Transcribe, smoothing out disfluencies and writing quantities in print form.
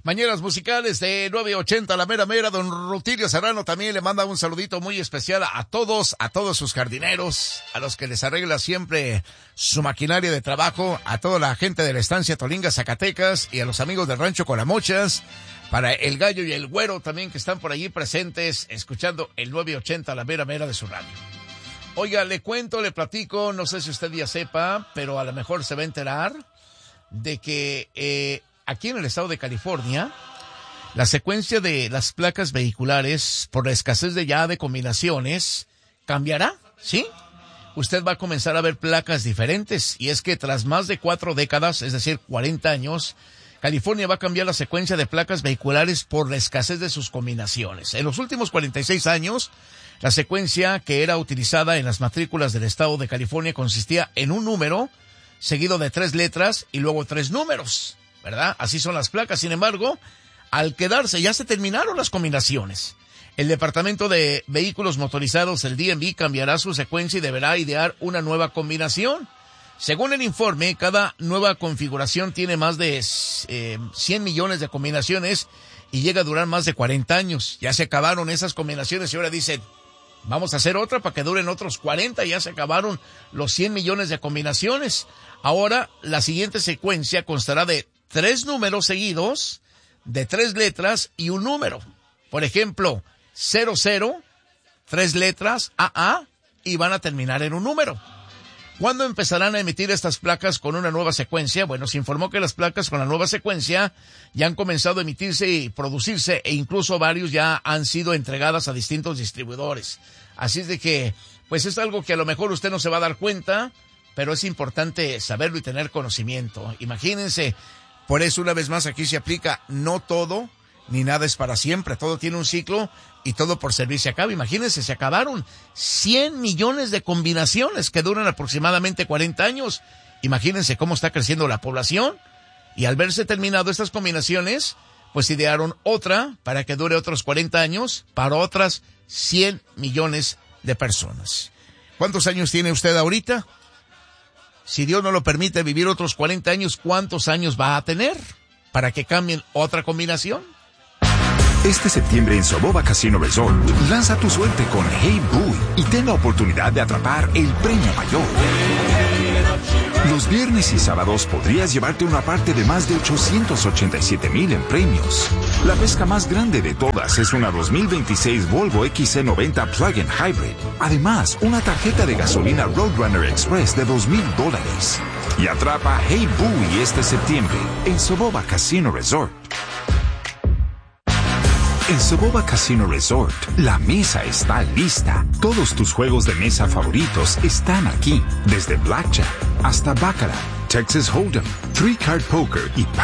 Mañanas musicales de 9:80, la mera mera. Don Rutilio Serrano también le manda un saludito muy especial a todos sus jardineros, a los que les arregla siempre su maquinaria de trabajo, a toda la gente de la estancia Tolinga, Zacatecas, y a los amigos del rancho Colamochas, para el Gallo y el Güero también, que están por allí presentes, escuchando el 9:80, la mera mera de su radio. Oiga, le cuento, le platico, no sé si usted ya sepa, pero a lo mejor se va a enterar de que aquí en el estado de California, la secuencia de las placas vehiculares, por la escasez de combinaciones, cambiará, ¿sí? Usted va a comenzar a ver placas diferentes, y es que tras más de 4 décadas, es decir, 40 años, California va a cambiar la secuencia de placas vehiculares por la escasez de sus combinaciones. En los últimos 46 años, la secuencia que era utilizada en las matrículas del estado de California consistía en un número seguido de 3 letras y luego 3 números, ¿verdad? Así son las placas. Sin embargo, al quedarse, ya se terminaron las combinaciones. El Departamento de Vehículos Motorizados, el DMV, cambiará su secuencia y deberá idear una nueva combinación. Según el informe, cada nueva configuración tiene más de 100 millones de combinaciones y llega a durar más de 40 años. Ya se acabaron esas combinaciones y ahora dicen, vamos a hacer otra para que duren otros 40. Ya se acabaron los 100 millones de combinaciones. Ahora, la siguiente secuencia constará de 3 números seguidos, de 3 letras y un número. Por ejemplo, 00, 3 letras, AA, y van a terminar en un número. ¿Cuándo empezarán a emitir estas placas con una nueva secuencia? Bueno, se informó que las placas con la nueva secuencia ya han comenzado a emitirse y producirse, e incluso varios ya han sido entregadas a distintos distribuidores. Así es de que, pues es algo que a lo mejor usted no se va a dar cuenta, pero es importante saberlo y tener conocimiento. Imagínense, por eso una vez más aquí se aplica, no todo ni nada es para siempre, todo tiene un ciclo y todo por servir se acaba. Imagínense, se acabaron 100 millones de combinaciones que duran aproximadamente 40 años. Imagínense cómo está creciendo la población, y al verse terminado estas combinaciones, pues idearon otra para que dure otros 40 años para otras 100 millones de personas. ¿Cuántos años tiene usted ahorita? Si Dios no lo permite vivir otros 40 años, ¿cuántos años va a tener para que cambien otra combinación? Este septiembre en Soboba Casino Resort, lanza tu suerte con Hey Buoy y ten la oportunidad de atrapar el premio mayor. Los viernes y sábados podrías llevarte una parte de más de 887,000 en premios. La pesca más grande de todas es una 2026 Volvo XC90 Plug-in Hybrid. Además, una tarjeta de gasolina Roadrunner Express de $2,000. Y atrapa Hey Buoy este septiembre en Soboba Casino Resort. En Soboba Casino Resort, la mesa está lista. Todos tus juegos de mesa favoritos están aquí. Desde Blackjack hasta Baccarat, Texas Hold'em, 3-Card Poker y